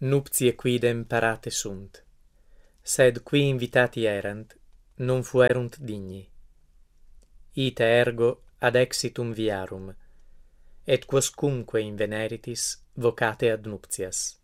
nuptiae quidem parate sunt, sed qui invitati erant, non fuerunt digni. Ite ergo ad exitum viarum, et quoscumque inveneritis vocate ad nuptias.